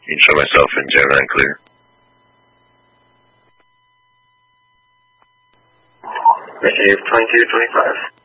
You can show myself in Gemini clear. Receive 2225.